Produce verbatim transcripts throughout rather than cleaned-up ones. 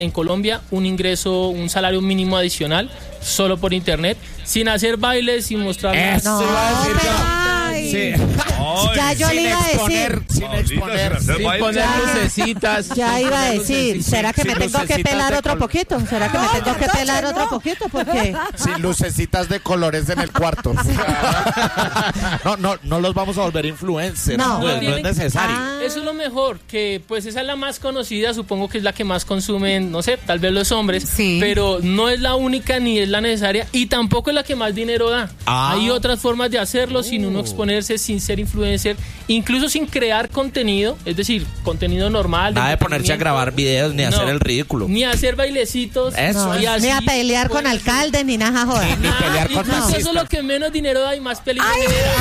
en Colombia un ingreso, un salario mínimo adicional solo por internet, sin hacer bailes, sin mostrar Eso no, iba a decir yo. ay. Sí. Ya yo sin le iba a exponer, decir. sin exponer. Sin sin poner Ya. lucecitas. Ya sin iba a poner decir, lucecitas. ¿será que sin me tengo que lucecitas pelar de otro col- poquito? ¿Será que me tengo que pelar otro poquito? Porque Sin lucecitas de colores en el cuarto. No, no, no los vamos a volver influencers. No. No, no es Tienen- necesario. Ah. Eso es lo mejor, que pues esa es la más conocida, supongo que es la que más consumen, no sé, tal vez los hombres, Sí. pero no es la única ni es la necesaria y tampoco es la que más dinero da. Ah. Hay otras formas de hacerlo sin uno exponerse, sin ser influencer, incluso sin crear contenido, es decir, contenido normal. Nada de ponerse a entretenimiento. grabar videos ni No. hacer el ridículo. Ni hacer bailecitos. Eso no, y así, ni a pelear con pues, alcalde ni nada, joda. Ni pelear con incluso eso es taxistas. lo que menos dinero da y más peligro genera.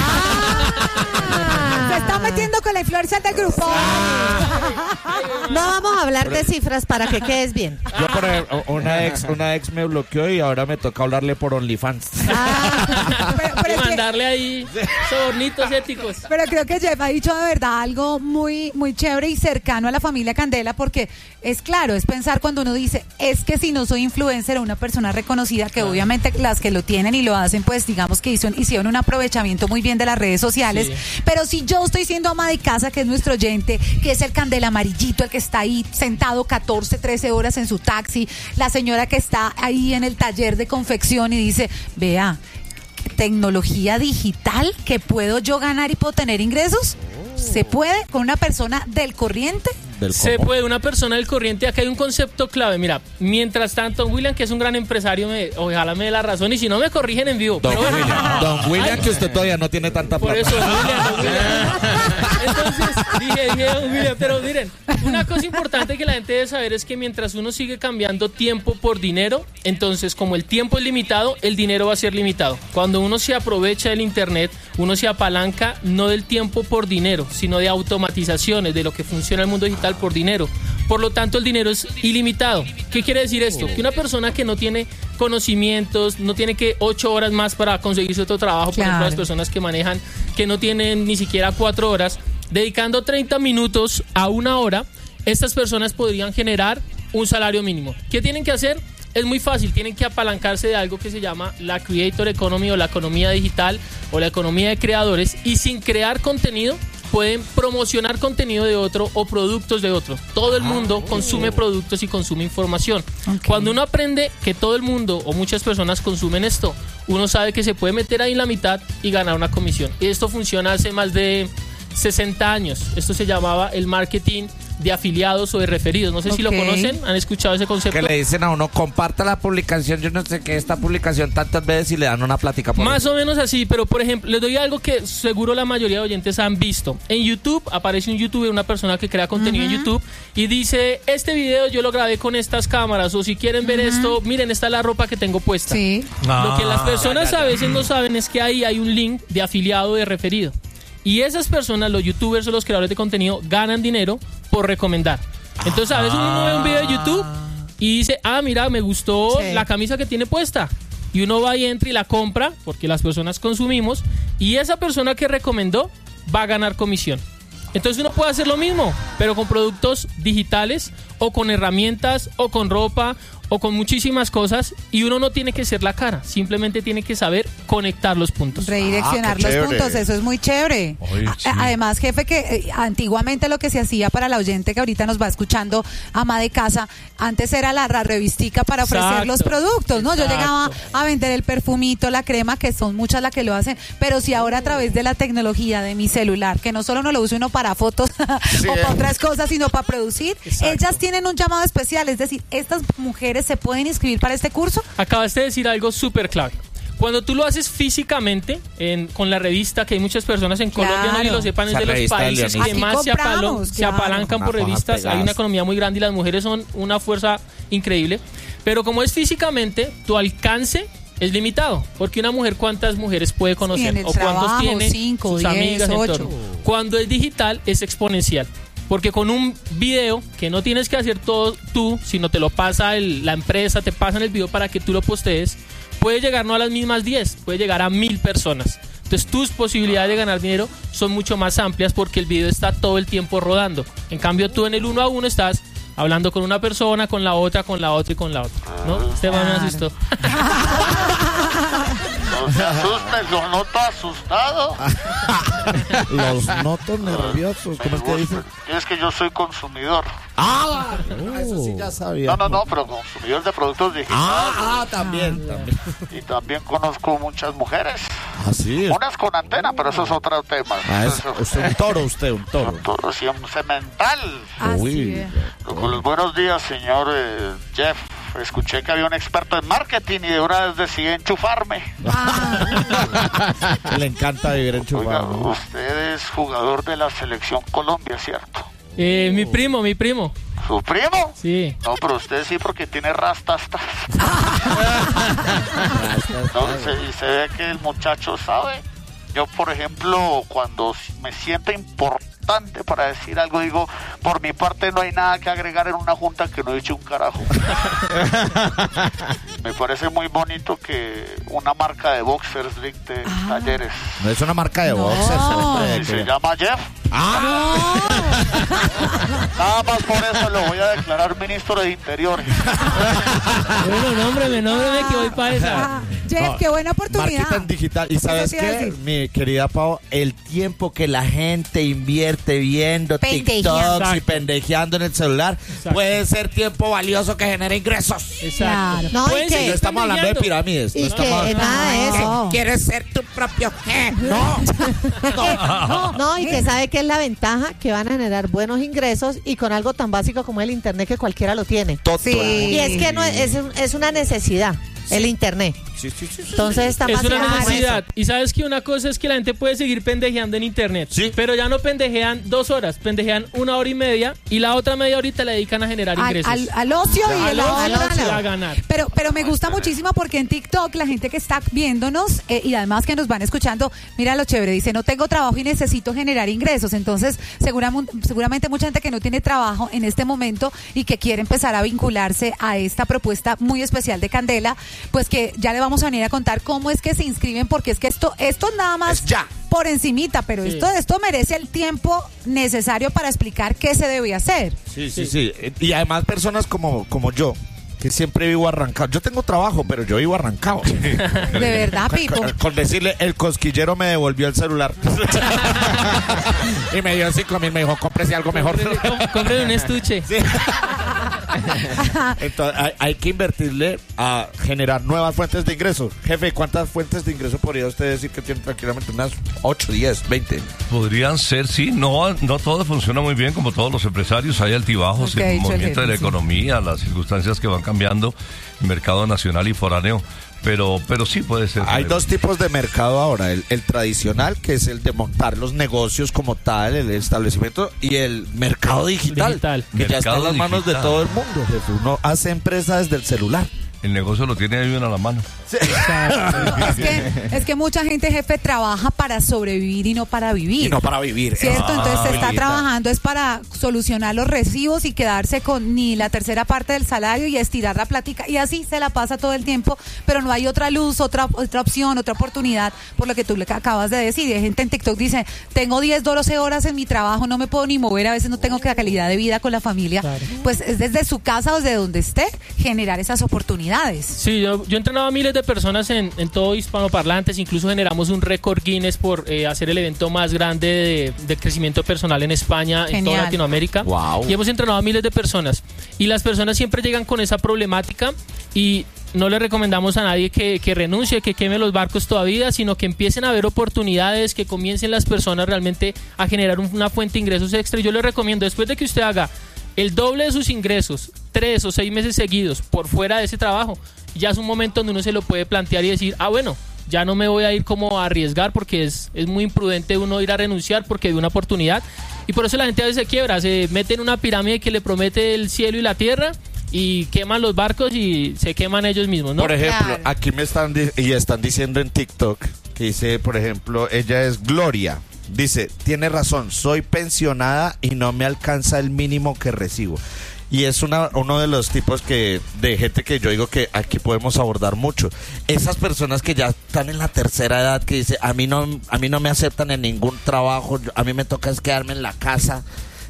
Se está metiendo con la influencia del grupo. No vamos a hablar de cifras para que quedes bien. Yo por ejemplo, una ex, una ex me bloqueó y ahora me toca hablarle por OnlyFans. Ah, Pero, pero Y es que- mandarle ahí sobornitos éticos. pero creo que Jeff ha dicho de verdad algo muy, muy chévere y cercano a la familia Candela, porque es claro, es pensar cuando uno dice, es que si no soy influencer o una persona reconocida, que obviamente las que lo tienen y lo hacen, pues digamos que hicieron, hicieron un aprovechamiento muy bien de las redes sociales, Sí. pero si yo estoy siendo ama de casa, que es nuestro oyente, que es el Candela amarillito, el que está ahí sentado catorce, trece horas en su taxi, la señora que está ahí en el taller de confección y dice, vea, tecnología digital que puedo yo ganar y puedo tener ingresos. ¿Se puede con una persona del corriente? Del Se combo. puede, una persona del corriente. Acá hay un concepto clave. Mira, mientras tanto, William, que es un gran empresario, me, ojalá me dé la razón y si no me corrigen en vivo. Don pero bueno. William, Don William, Ay, que usted todavía no tiene tanta por plata. eso, William, don William. Entonces, dije, dije, don William, pero miren, una cosa importante que la gente debe saber es que mientras uno sigue cambiando tiempo por dinero, entonces como el tiempo es limitado, el dinero va a ser limitado. Cuando uno se aprovecha del internet, uno se apalanca no del tiempo por dinero, sino de automatizaciones, de lo que funciona el mundo digital por dinero. Por lo tanto, el dinero es ilimitado. ¿Qué quiere decir esto? Que una persona que no tiene conocimientos, no tiene que ocho horas más para conseguirse otro trabajo, por Claro. ejemplo, las personas que manejan, que no tienen ni siquiera cuatro horas, dedicando treinta minutos a una hora, estas personas podrían generar un salario mínimo. ¿Qué tienen que hacer? Es muy fácil, tienen que apalancarse de algo que se llama la Creator Economy o la economía digital o la economía de creadores y sin crear contenido pueden promocionar contenido de otro o productos de otro. Todo el mundo consume productos y consume información. Ok. Cuando uno aprende que todo el mundo o muchas personas consumen esto, uno sabe que se puede meter ahí en la mitad y ganar una comisión. Y esto funciona hace más de sesenta años. Esto se llamaba el marketing de afiliados o de referidos. No sé si lo Ok. conocen, han escuchado ese concepto. Que le dicen a uno, comparta la publicación, yo no sé qué, esta publicación tantas veces y le dan una plática por Más eso. o menos así, pero por ejemplo, les doy algo que seguro la mayoría de oyentes han visto. En YouTube aparece un youtuber, una persona que crea contenido en YouTube y dice, este video yo lo grabé con estas cámaras o si quieren ver esto, miren, esta es la ropa que tengo puesta. Sí. Lo que las personas a veces no saben es que ahí hay un link de afiliado o de referido. Y esas personas, los youtubers o los creadores de contenido, ganan dinero por recomendar. Entonces a veces uno ve un video de YouTube y dice, ah, mira, me gustó Sí. la camisa que tiene puesta. Y uno va y entra y la compra, porque las personas consumimos, y esa persona que recomendó va a ganar comisión. Entonces uno puede hacer lo mismo, pero con productos digitales o con herramientas o con ropa o con muchísimas cosas y uno no tiene que ser la cara, simplemente tiene que saber conectar los puntos. Redireccionar Ah, qué los chévere. puntos, eso es muy chévere. Ay, A- sí. Además, jefe, que eh, antiguamente lo que se hacía para la oyente que ahorita nos va escuchando, ama de casa, antes era la, la revistica para ofrecer Exacto, los productos, ¿no? Yo exacto. llegaba a vender el perfumito, la crema, que son muchas las que lo hacen, pero si ahora a través de la tecnología de mi celular, que no solo no lo uso uno para fotos o para otras cosas, sino para producir, Exacto. ellas tienen un llamado especial, es decir, estas mujeres se pueden inscribir para este curso. Acabaste de decir algo súper clave. Cuando tú lo haces físicamente, en, con la revista, que hay muchas personas en Colombia, no Claro. ni lo sepan, es Esa de los revista de países que Leonisa. más Aquí se, apalo- compramos, se claro. apalancan por Unas hojas revistas. Hay pegadas. una economía muy grande y las mujeres son una fuerza increíble. Pero como es físicamente, tu alcance es limitado. Porque una mujer, ¿cuántas mujeres puede conocer? en el ¿O cuántos trabajo, tiene cinco, sus diez, amigas en ocho. torno? Cuando es digital, es exponencial. Porque con un video que no tienes que hacer todo tú, sino te lo pasa el- la empresa, te pasan el video para que tú lo postees, puede llegar no a las mismas diez, puede llegar a mil personas. Entonces tus posibilidades de ganar dinero son mucho más amplias porque el video está todo el tiempo rodando. En cambio tú en el uno a uno estás hablando con una persona, con la otra, con la otra y con la otra. ¿No? Este man me asustó. No se asuste, lo noto asustado. Los noto nerviosos. ¿Cómo es que dice? Es que yo soy consumidor. Ah, eso sí ya sabía. No, no, no, pero consumidor de productos digitales. Ah, ah, también, también. Y también conozco muchas mujeres. Ah, sí. Unas con antena, pero eso es otro tema. Ah, es, Eso- usted un toro, usted, un toro. Un toro siempre mental. Así Uy. es. Con los buenos días, señor eh, Jeff. Escuché que había un experto en marketing y de una vez decidí enchufarme. Le encanta vivir Oiga, enchufado, ¿no? usted es jugador de la selección Colombia, ¿cierto? Eh, mi primo, mi primo. ¿Su primo? Sí. No, pero usted sí porque tiene rastas. Entonces, y se ve que el muchacho sabe. Yo, por ejemplo, cuando me siento importante para decir algo, digo, por mi parte no hay nada que agregar en una junta que no he dicho un carajo. Me parece muy bonito que una marca de boxers dicte talleres. No es una marca de No. boxers. hombre, Si que- se llama Jeff, Ah, nada más por eso lo voy a declarar ministro de Interior. Bueno, nómbreme, nómbreme que voy para esa. Ah, Jeff, qué buena oportunidad. marketing digital. ¿Y sabes te iba a qué, decir. mi querida Pau? El tiempo que la gente invierte viendo Pendejeando. TikToks y Exacto. pendejeando en el celular Exacto. puede ser tiempo valioso que genere ingresos. Exacto. Claro. No, y Pueden que- seguir No estamos hablando de pendejeando. pirámides. Y no que estamos- nada de eso. ¿Quieres ser tu propio jefe? No. No, no, y que sabe que es la ventaja que van a generar buenos ingresos y con algo tan básico como el internet que cualquiera lo tiene. Sí. Y es que no es, es, un- es una necesidad el internet. Sí, sí, sí, sí. Entonces está Es más una claro necesidad. Y sabes que una cosa es que la gente puede seguir pendejeando en internet. Sí. Pero ya no pendejean dos horas, pendejean una hora y media y la otra media horita le dedican a generar Al, ingresos. al- al ocio y Al el ocio ocio y a ganar. Pero, pero me gusta muchísimo porque en TikTok la gente que está viéndonos eh, y además que nos van escuchando, mira lo chévere, dice, no tengo trabajo y necesito generar ingresos. Entonces, seguramente, seguramente mucha gente que no tiene trabajo en este momento y que quiere empezar a vincularse a esta propuesta muy especial de Candela, pues que ya le vamos a venir a contar cómo es que se inscriben, porque es que esto, esto nada más Es ya. por encimita, pero Sí. esto, esto merece el tiempo necesario para explicar qué se debe hacer. Sí, sí, sí. Y además personas como, como yo, que siempre vivo arrancado. Yo tengo trabajo, pero yo vivo arrancado. De verdad, Pipo. Con, con decirle, el cosquillero me devolvió el celular. Y me dio cinco mil, me dijo, cómprese algo mejor. Com- Compren un estuche. Sí. Entonces, hay, hay que invertirle a generar nuevas fuentes de ingresos. Jefe, ¿cuántas fuentes de ingreso podría usted decir que tiene tranquilamente? Unas ocho, diez, veinte. Podrían ser, sí, no, no todo funciona muy bien como todos los empresarios, hay altibajos, Lo que ha el dicho el movimiento de la jefe, sí. economía, las circunstancias que van cambiando, el mercado nacional y foráneo, pero, pero sí puede ser. Hay dos tipos de mercado ahora, el, el tradicional, que es el de montar los negocios como tal, el establecimiento, y el mercado digital, Digital. que ya está en Mercado las manos de digital. todo el mundo, jefe. Uno hace empresa desde el celular. El negocio lo tiene ahí uno a la mano. Es que, es que mucha gente, jefe, trabaja para sobrevivir y no para vivir. Y no para vivir. ¿Cierto? Ah, Entonces se está Abuelita. trabajando es para solucionar los recibos y quedarse con ni la tercera parte del salario y estirar la plática. Y así se la pasa todo el tiempo, pero no hay otra luz, otra otra opción, otra oportunidad, por lo que tú le acabas de decir. Y hay gente en TikTok dice, tengo diez, doce horas en mi trabajo, no me puedo ni mover, a veces no tengo que calidad de vida con la familia. Claro. Pues es desde su casa o desde donde esté, generar esas oportunidades. Sí, yo, yo he entrenado a miles de personas en, en todo hispanoparlantes, incluso generamos un récord Guinness por eh, hacer el evento más grande de, de crecimiento personal en España, en toda Genial. Latinoamérica. Wow. Y hemos entrenado a miles de personas. Y las personas siempre llegan con esa problemática y no le recomendamos a nadie que, que renuncie, que queme los barcos todavía, sino que empiecen a ver oportunidades, que comiencen las personas realmente a generar un- una fuente de ingresos extra. Y yo le recomiendo, después de que usted haga el doble de sus ingresos, tres o seis meses seguidos, por fuera de ese trabajo, ya es un momento donde uno se lo puede plantear y decir, ah, bueno, ya no me voy a ir como a arriesgar porque es, es muy imprudente uno ir a renunciar porque ve una oportunidad. Y por eso la gente a veces se quiebra, se mete en una pirámide que le promete el cielo y la tierra y queman los barcos y se queman ellos mismos, ¿no? Por ejemplo, Claro. aquí me están di- y están diciendo en TikTok que dice, por ejemplo, ella es Gloria. Dice, tiene razón, soy pensionada y no me alcanza el mínimo que recibo. Y es una, uno de los tipos que de gente que yo digo que aquí podemos abordar mucho. Esas personas que ya están en la tercera edad, que dice, a mí no, a mí no me aceptan en ningún trabajo, yo- a mí me toca es quedarme en la casa.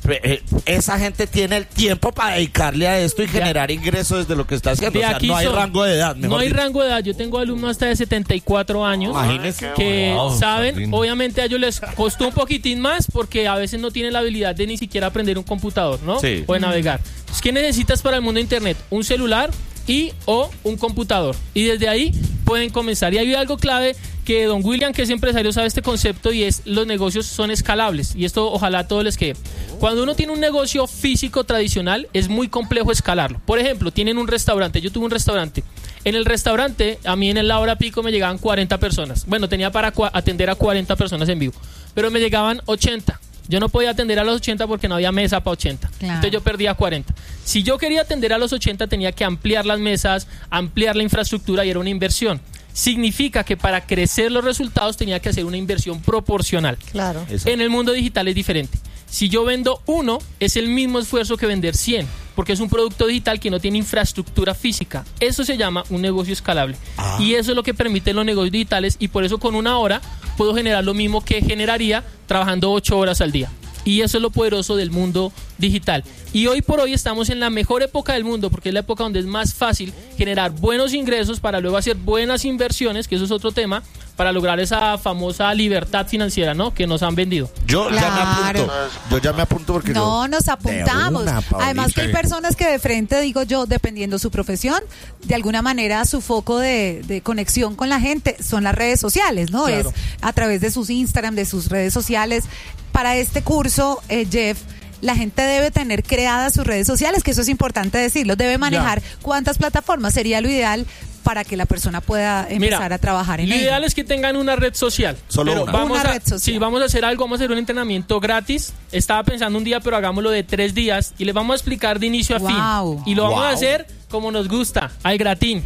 eh, esa gente tiene el tiempo para dedicarle a esto y generar ingresos desde lo que está haciendo. De O sea, aquí no hay son- rango de edad. No mejor hay dicho. rango de edad. Yo tengo alumnos hasta de setenta y cuatro años. Imagínese. Que Wow, saben, Sandrina. obviamente a ellos les costó un poquitín más porque a veces no tienen la habilidad de ni siquiera aprender un computador, ¿no? Sí. O de navegar. Entonces, ¿qué necesitas para el mundo de internet? Un celular y o un computador. Y desde ahí pueden comenzar. Y hay algo clave que don William, que es empresario, sabe este concepto y es los negocios son escalables. Y esto ojalá a todos les quede. Cuando uno tiene un negocio físico tradicional, es muy complejo escalarlo. Por ejemplo, tienen un restaurante. Yo tuve un restaurante. En el restaurante, a mí en la hora pico me llegaban cuarenta personas. Bueno, tenía para cua- atender a cuarenta personas en vivo. Pero me llegaban ochenta. Yo no podía atender a los ochenta porque no había mesa para ochenta. Claro. Entonces yo perdía cuarenta. Si yo quería atender a los ochenta, tenía que ampliar las mesas, ampliar la infraestructura y era una inversión. Significa que para crecer los resultados tenía que hacer una inversión proporcional. Claro. Eso. En el mundo digital es diferente. Si yo vendo uno, es el mismo esfuerzo que vender cien, porque es un producto digital que no tiene infraestructura física. Eso se llama un negocio escalable. Y eso es lo que permiten los negocios digitales y por eso con una hora puedo generar lo mismo que generaría trabajando ocho horas al día. Y eso es lo poderoso del mundo digital. Y hoy por hoy estamos en la mejor época del mundo porque es la época donde es más fácil generar buenos ingresos para luego hacer buenas inversiones, que eso es otro tema, para lograr esa famosa libertad financiera, ¿no? Que nos han vendido. Yo ya me Claro. apunto. Yo ya me apunto porque No, yo- nos De apuntamos. una, Paulita. Además que hay personas que de frente, digo yo, dependiendo su profesión, de alguna manera su foco de, de conexión con la gente son las redes sociales, ¿no? Claro. Es a través de sus Instagram, de sus redes sociales. Para este curso, eh, Jeff, la gente debe tener creadas sus redes sociales, que eso es importante decirlo. Debe manejar cuántas plataformas sería lo ideal para que la persona pueda empezar Mira, a trabajar en lo ello. ideal es que tengan una red social. Solo Pero una. Vamos Una a, red social. Sí, vamos a hacer algo, vamos a hacer un entrenamiento gratis. Estaba pensando un día, pero hagámoslo de tres días y les vamos a explicar de inicio a Wow. fin. Y lo vamos a Wow. hacer como nos gusta, al gratín.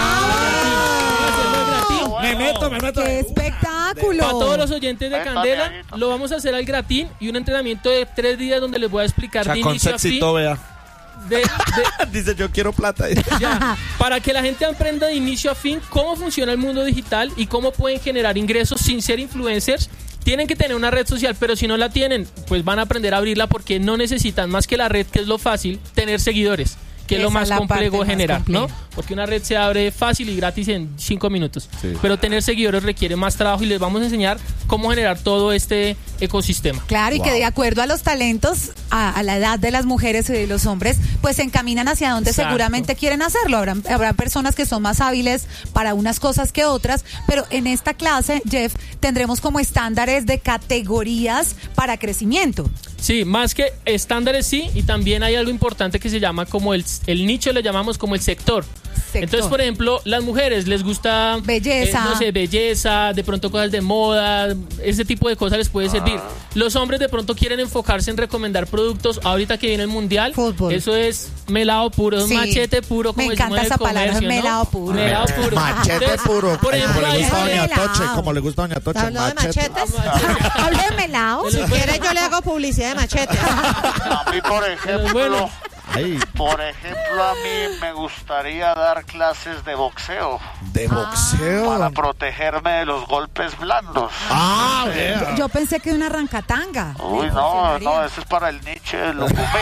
Me meto, me meto. ¡Qué espectáculo! Para todos los oyentes de Ahí está, Candela, Dieguito. lo vamos a hacer al gratín y un entrenamiento de tres días donde les voy a explicar O sea, de con inicio a fin. sexito, vea. De, de- Dice, yo quiero plata. ya, para que la gente aprenda de inicio a fin cómo funciona el mundo digital y cómo pueden generar ingresos sin ser influencers. Tienen que tener una red social, pero si no la tienen, pues van a aprender a abrirla porque no necesitan más que la red, que es lo fácil, tener seguidores, que es lo Esa más es la complejo parte más generar, ¿no? compleja. Porque una red se abre fácil y gratis en cinco minutos. Sí. Pero tener seguidores requiere más trabajo y les vamos a enseñar cómo generar todo este ecosistema. Claro, y que de acuerdo a los talentos, a, a la edad de las mujeres y de los hombres, pues se encaminan hacia donde Exacto. seguramente quieren hacerlo. Habrá, habrá personas que son más hábiles para unas cosas que otras, pero en esta clase, Jeff, tendremos como estándares de categorías para crecimiento. Sí, más que estándares sí, y también hay algo importante que se llama como el, el nicho, le llamamos como el sector. Sector. Entonces, por ejemplo, las mujeres les gusta Belleza. eh, no sé, belleza, de pronto cosas de moda, ese tipo de cosas les puede servir. Los hombres de pronto quieren enfocarse en recomendar productos. Ahorita que viene el mundial, Fútbol. eso es melado puro, es Sí. un machete puro, como Me decimos encanta en el esa palabra, comercio, ¿no? melado puro. Melado puro. Machete Entonces, puro. Por ejemplo, como le ahí gusta a sale- Doña melado. Toche, como le gusta a Doña Toche. ¿Habló de machetes? Hable de melao. Si quiere yo le hago publicidad de machetes. A mí, por ejemplo, bueno. Ay, por ejemplo, a mí me gustaría dar clases de boxeo de boxeo. para protegerme de los golpes blandos. Ah, vea. Yo pensé que una rancatanga. Uy, le no, funcionaría. no, ese es para el nicho de lo Eso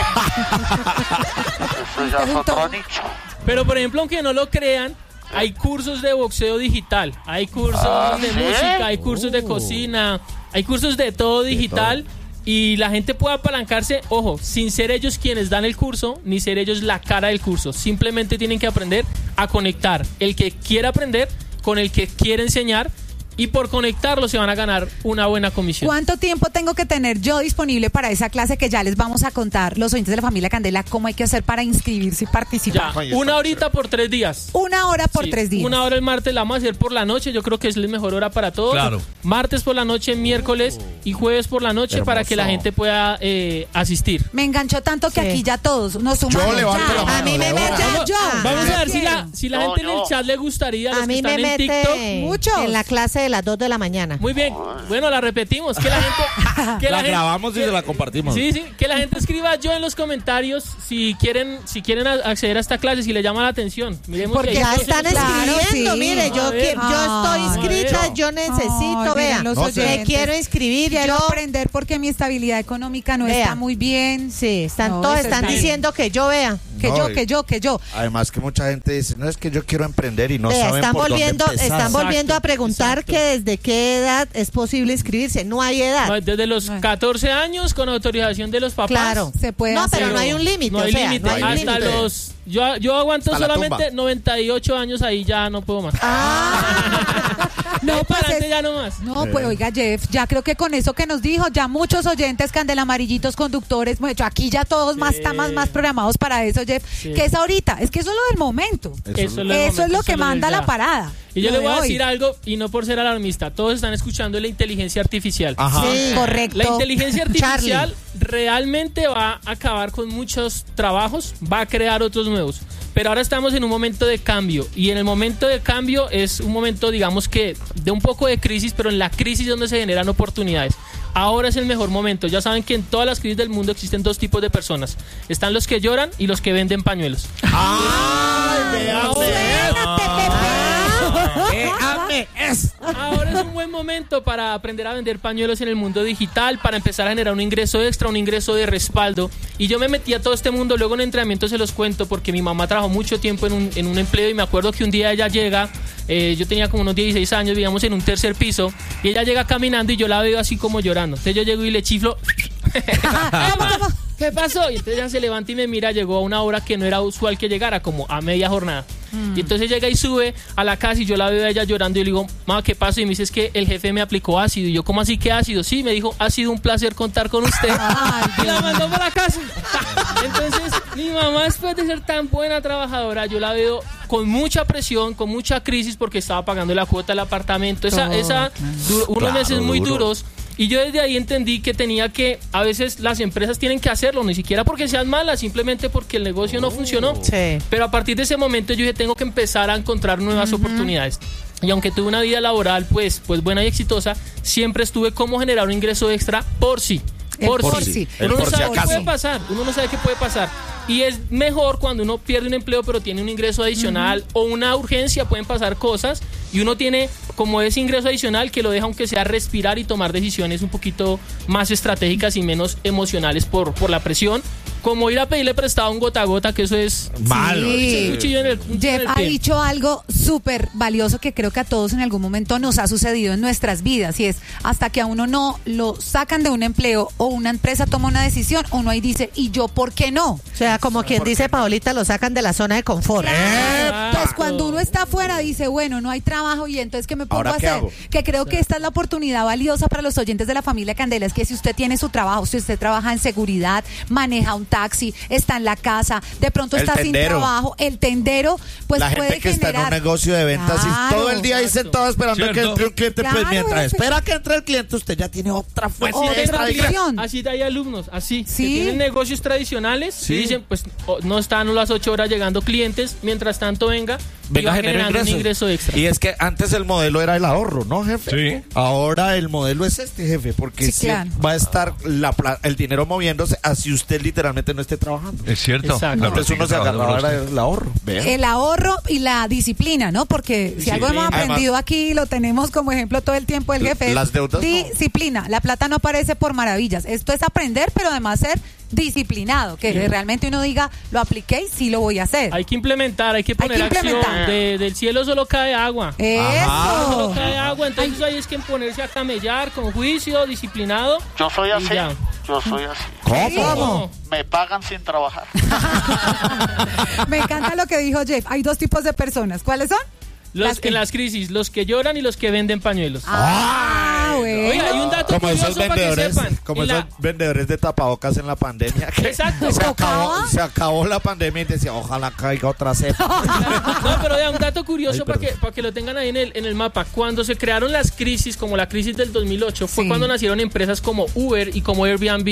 ya es otro nicho. Pero por ejemplo, aunque no lo crean, hay cursos de boxeo digital, hay cursos Ah, de ¿sí? música, hay cursos de cocina, hay cursos de todo digital y la gente puede apalancarse, ojo, sin ser ellos quienes dan el curso, ni ser ellos la cara del curso. Simplemente tienen que aprender a conectar el que quiere aprender con el que quiere enseñar y por conectarlo se van a ganar una buena comisión. ¿Cuánto tiempo tengo que tener yo disponible para esa clase que ya les vamos a contar los oyentes de la familia Candela cómo hay que hacer para inscribirse y participar? Ya, Ay, está una horita por tres días. Una hora por Sí, tres días. Una hora el martes la vamos a hacer por la noche. Yo creo que es la mejor hora para todos. Claro. Martes por la noche, miércoles y jueves por la noche Hermoso. para que la gente pueda eh, asistir. Me enganchó tanto que Sí. aquí ya todos nos sumamos. levanto ya. la mano. A mí me de mete una. Ya, Vamos, yo. vamos a ver si la, hicieron? si la No, gente en yo. el chat le gustaría, los A que mí están me en TikTok. mete Muchos. en la clase de las dos de la mañana. Muy bien, bueno, la repetimos, que la gente... Que La gente- grabamos y que- se la compartimos. Sí, sí, que la gente escriba yo en los comentarios si quieren si quieren a- acceder a esta clase, si les llama la atención. Miremos Porque que hay Ya cosas están que- Claro, escribiendo, sí. mire, yo, A ver. qui- yo estoy Ay, inscrita, a ver. yo necesito, Ay, vea, miren los No sé. me oyentes. quiero inscribir, Quiero yo, aprender porque mi estabilidad económica no Vea. está muy bien. sí, están No, todos eso están está bien. diciendo que yo vea, Que No, yo, y- que yo, que yo. Además que mucha gente dice, no es que yo quiero emprender y no vea, saben están por volviendo, dónde empezar. están volviendo a Exacto, preguntar exacto. que desde qué edad es posible inscribirse, no hay edad. No, desde los No. catorce años con autorización de los papás. Claro. Se puede No, pero hacer. no hay un límite, No hay o sea, límite. no hay un Hasta límite. los yo yo aguanto Hasta la solamente tumba. noventa y ocho años, ahí ya no puedo más. Ah. No, No, para pues adelante es- ya no más. No, pues oiga, Jeff, ya creo que con eso que nos dijo, ya muchos oyentes, candelamarillitos, conductores, bueno, aquí ya todos más Sí. están más, más programados para eso, Jeff. Sí. Que es ahorita, es que eso es lo del momento. Eso Eso, es- lo Eso es lo momento, que eso manda del la ya. parada. Y yo lo le voy de a hoy. decir algo, y no por ser alarmista, todos están escuchando la inteligencia artificial. Ajá. Sí. Correcto. La inteligencia artificial Charlie. realmente va a acabar con muchos trabajos, va a crear otros nuevos. Pero ahora estamos en un momento de cambio, y en el momento de cambio es un momento, digamos que, de un poco de crisis, pero en la crisis es donde se generan oportunidades. Ahora es el mejor momento. Ya saben que en todas las crisis del mundo existen dos tipos de personas. Están los que lloran y los que venden pañuelos. Véame, es. Ahora es un buen momento para aprender a vender pañuelos en el mundo digital, para empezar a generar un ingreso extra, un ingreso de respaldo. Y yo me metí a todo este mundo, luego en entrenamiento se los cuento, porque mi mamá trabajó mucho tiempo en un, en un empleo, y me acuerdo que un día ella llega, eh, yo tenía como unos dieciséis años, vivíamos en un tercer piso, y ella llega caminando y yo la veo así como llorando. Entonces yo llego y le chiflo. Mamá, ¿qué pasó? Y entonces ella se levanta y me mira, llegó a una hora que no era usual que llegara, como a media jornada. Y entonces llega y sube a la casa y yo la veo a ella llorando y le digo, mamá, ¿qué pasó? Y me dice, es que el jefe me aplicó ácido. Y yo, ¿cómo así que ácido? Sí, me dijo, ha sido un placer contar con usted. Ay, Y la mandó para la casa. Entonces, mi mamá, después de ser tan buena trabajadora, yo la veo con mucha presión, con mucha crisis, porque estaba pagando la cuota del apartamento. Esa, Todo, esa, du- unos Claro, meses muy duro. duros. Y yo desde ahí entendí que tenía que, a veces las empresas tienen que hacerlo, ni siquiera porque sean malas, simplemente porque el negocio no funcionó. Sí. Pero a partir de ese momento yo dije, tengo que empezar a encontrar nuevas oportunidades. Y aunque tuve una vida laboral pues, pues buena y exitosa, siempre estuve cómo generar un ingreso extra por sí. El Por, por sí. sí. El Uno no por si sabe qué acaso. puede pasar, uno no sabe qué puede pasar. Y es mejor cuando uno pierde un empleo pero tiene un ingreso adicional o una urgencia, pueden pasar cosas, y uno tiene como ese ingreso adicional que lo deja aunque sea respirar y tomar decisiones un poquito más estratégicas y menos emocionales por, por la presión, como ir a pedirle prestado un gota a gota, que eso es Malo. Sí. un cuchillo en el, un cuchillo en Jeff el ha pie. dicho algo súper valioso que creo que a todos en algún momento nos ha sucedido en nuestras vidas, y es hasta que a uno no lo sacan de un empleo o una empresa toma una decisión, uno ahí dice, ¿y yo por qué no? O sea, como quien dice Paolita, lo sacan de la zona de confort. Entonces cuando uno está afuera dice, bueno, no hay trabajo, y entonces ¿qué me pongo ¿Ahora a qué hacer? hago? Que creo que esta es la oportunidad valiosa para los oyentes de la familia Candela, es que si usted tiene su trabajo, si usted trabaja en seguridad, maneja un taxi, está en la casa, de pronto El está sin tendero. trabajo, el tendero, pues la puede gente que está en un generar- negocio de ventas Claro. y todo el día ahí sentado esperando Cierto. que entre un cliente, Claro, pues mientras es- espera que entre el cliente, usted ya tiene otra fuente Otra extra. Así, visión. así hay alumnos, así, Sí. que tienen negocios tradicionales Sí. y dicen, pues o- no están a las ocho horas llegando clientes, mientras tanto venga, y Venga, va genera generando un ingresos. ingreso extra. Y es que antes el modelo era el ahorro, ¿no, jefe? Sí. Ahora el modelo es este, jefe, porque Sí, sí claro. va a estar la pla- el dinero moviéndose así usted literalmente no esté trabajando. Es cierto. Exacto. Claro, Entonces uno sigue se agarraba trabajando era para usted. el ahorro. Vean. El ahorro y la disciplina, ¿no? Porque si algo hemos Disciplina. aprendido aquí, lo tenemos como ejemplo todo el tiempo el jefe. es Las deudas no. disciplina. La plata no aparece por maravillas. Esto es aprender, pero además ser disciplinado. Que realmente uno diga, lo apliqué y sí lo voy a hacer. Hay que implementar, hay que poner que acción. implementar. De- del cielo solo cae agua. Solo Eso. cae agua, entonces ahí es que ponerse a camellar con juicio, disciplinado. Yo soy Y así. ya. Yo soy así. ¿Cómo? Me pagan sin trabajar. Me encanta lo que dijo Jeff. Hay dos tipos de personas. ¿Cuáles son? Los, Las que- En las crisis, los que lloran y los que venden pañuelos. Ah, bueno. Oiga, hay un dato Como esos curioso para que vendedores, sepan. como En esos la- vendedores de tapabocas en la pandemia. que Exacto. Se acabó, ¿Tocaba? se acabó la pandemia y decía, ojalá caiga otra cepa. No, pero vea, un dato curioso Ay, para que, perdón. para que lo tengan ahí en el, en el mapa. Cuando se crearon las crisis, como la crisis del dos mil ocho, fue Sí. cuando nacieron empresas como Uber y como Airbnb.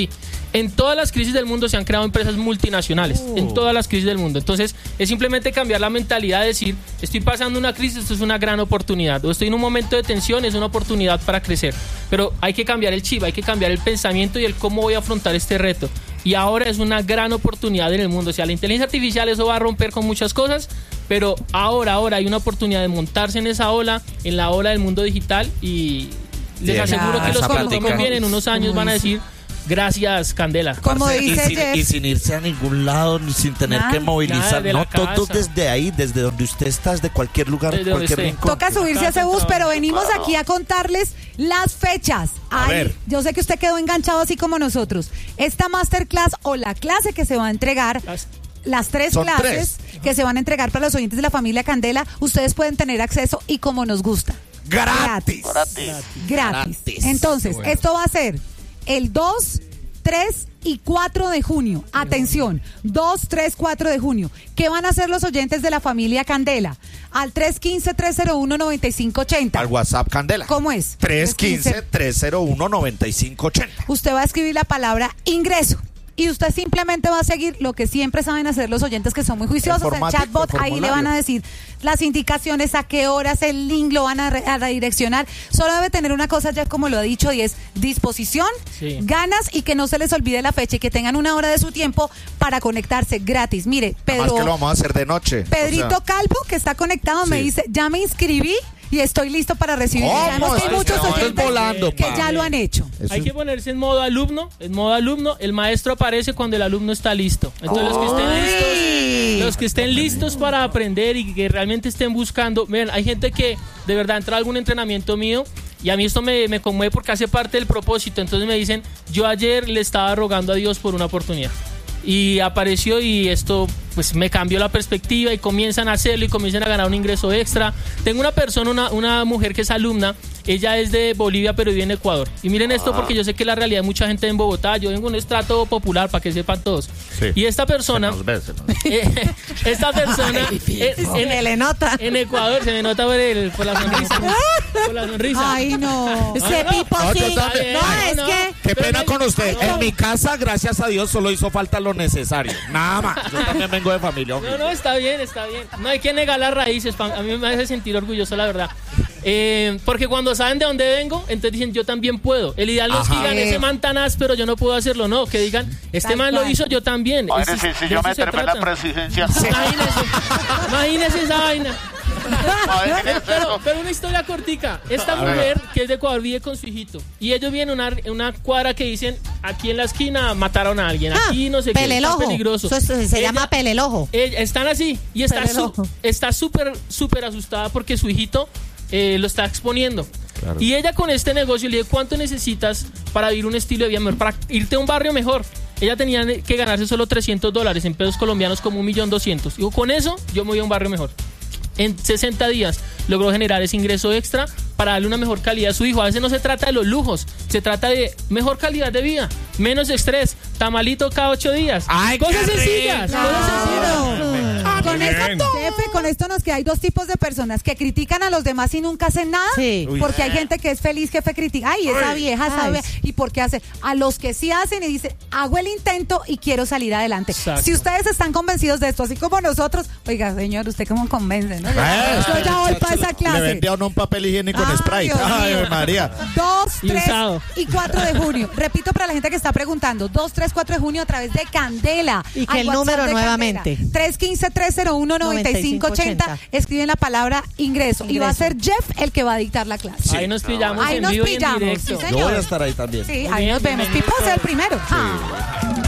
En todas las crisis del mundo se han creado empresas multinacionales, uh. en todas las crisis del mundo. Entonces, es simplemente cambiar la mentalidad de decir, estoy pasando una crisis, esto es una gran oportunidad. O estoy en un momento de tensión, es una oportunidad para crecer. Pero hay que cambiar el chip, hay que cambiar el pensamiento y el cómo voy a afrontar este reto. Y ahora es una gran oportunidad en el mundo. O sea, la inteligencia artificial, eso va a romper con muchas cosas, pero ahora, ahora hay una oportunidad de montarse en esa ola, en la ola del mundo digital, y les Bien. aseguro Ya, que los esa que lo plática. tomen bien en unos años van a decir, gracias, Candela. Como Parce, dice y, sin, Jeff. y sin irse a ningún lado, ni sin tener Nada. que movilizar, Nada, de no, la todo casa. desde ahí, desde donde usted está, desde cualquier lugar, Desde donde cualquier esté. rincón. Toca subirse a ese bus, pero venimos Claro. aquí a contarles las fechas. A Ay, ver. yo sé que usted quedó enganchado así como nosotros. Esta masterclass o la clase que se va a entregar, Las- las tres Son clases que se van a entregar para los oyentes de la familia Candela, ustedes pueden tener acceso y como nos gusta. Gratis. Gratis. Gratis. Gratis. Entonces, Bueno. esto va a ser el dos, tres y cuatro de junio. Atención, dos, tres, cuatro de junio. ¿Qué van a hacer los oyentes de la familia Candela? Al tres uno cinco, tres cero uno, nueve cinco ocho cero. Al WhatsApp Candela. ¿Cómo es? tres uno cinco, tres cero uno, nueve cinco ocho cero. Usted va a escribir la palabra ingreso. Y usted simplemente va a seguir lo que siempre saben hacer los oyentes que son muy juiciosos. El El, formático, chatbot, el ahí le van a decir las indicaciones, a qué horas, el link lo van a, re- a redireccionar. Solo debe tener una cosa, ya como lo ha dicho, y es disposición, Sí. ganas y que no se les olvide la fecha y que tengan una hora de su tiempo para conectarse gratis. Mire, Además Pedro, que lo vamos a hacer de noche. Pedrito O sea, Calvo, que está conectado, me Sí. dice, ya me inscribí y estoy listo para recibir. ¿Cómo? Sabemos que hay Esto muchos es oyentes volando, que pa. ya lo han hecho. eso Hay es- que ponerse en modo alumno, en modo alumno, el maestro aparece cuando el alumno está listo. Entonces los que estén listos, los que estén listos para aprender y que realmente estén buscando, miren, hay gente que de verdad entra a algún entrenamiento mío y a mí esto me, me conmueve porque hace parte del propósito. Entonces me dicen, yo ayer le estaba rogando a Dios por una oportunidad. Y apareció y esto pues me cambió la perspectiva y comienzan a hacerlo y comienzan a ganar un ingreso extra. Tengo una persona, una, una mujer que es alumna, ella es de Bolivia pero vive en Ecuador. Y miren esto porque yo sé que la realidad de mucha gente en Bogotá, yo vengo de un estrato popular para que sepan todos. Sí. Y esta persona, Se nos ve, se nos ve. eh, esta persona eh, Se en, le nota. en Ecuador se me nota por, el, por la sonrisa. Por la sonrisa. Ay, no. Ese no, pipo no, sí. yo también. No, Ay, es no. que Qué Pero pena no- con usted. no. En mi casa, gracias a Dios, solo hizo falta lo necesario. Nada más. Yo también vengo de familia. No, no, está bien, está bien. No hay que negar las raíces. pa- A mí me hace sentir orgulloso, la verdad. Eh, porque cuando saben de dónde vengo, entonces dicen, yo también puedo. El ideal no es que Ajá. digan, ese man tan áspero, yo no puedo hacerlo. No, que digan, este Tal man lo cual. hizo, yo también. Imagínese Eso es- si de yo eso me se terminé la trata. presidencia. Imagínese, imagínese esa vaina. Imagínese Pero, eso. pero una historia cortica. Esta A ver. mujer que es de Ecuador vive con su hijito. Y ellos viven en una, en una cuadra que dicen, aquí en la esquina mataron a alguien. Aquí no sé qué, está Pelelojo. peligroso. Eso es- se Ella- llama pelelojo. ella- están así y está Pero su- no. está súper súper asustada porque su hijito eh, lo está exponiendo. Claro. Y ella con este negocio le dice, ¿cuánto necesitas para vivir un estilo de vida mejor, para irte a un barrio mejor? Ella tenía que ganarse solo trescientos dólares en pesos colombianos, como un millón doscientos. Digo, con eso yo me voy a un barrio mejor. En sesenta días logró generar ese ingreso extra para darle una mejor calidad a su hijo. A veces no se trata de los lujos, se trata de mejor calidad de vida, menos estrés, tamalito cada ocho días. ¡Ay, qué cosas sencillas, rico! cosas sencillas. Con Bien. esto, jefe, con esto nos queda. Hay dos tipos de personas que critican a los demás y nunca hacen nada. Sí. Uy. Porque hay gente que es feliz, jefe, critica. Ay, esa vieja sabe. Ay. ¿Y por qué hace? A los que sí hacen y dicen, hago el intento y quiero salir adelante. Exacto. Si ustedes están convencidos de esto, así como nosotros, oiga, señor, ¿usted cómo convence? ¿no? Eh, Yo ya voy para esa Le clase. vendía a uno un papel higiénico en Ay, Sprite. Dios Ay, mío. María. dos, Y tres usado. y cuatro de junio. Repito para la gente que está preguntando. dos, tres, cuatro de junio a través de Candela. Y que Al el WhatsApp número de nuevamente. Candela. tres uno cinco, tres cero uno, nueve cinco ocho cero. Escriben la palabra ingreso. Y va a ser Jeff el que va a dictar la clase. Ahí nos pillamos Ahí en nos vivo y en pillamos. directo. Sí, Yo señor. voy a estar ahí también. Sí, Muy ahí bien, nos vemos. bienvenido Pipo va a ser el todos. primero. Ah.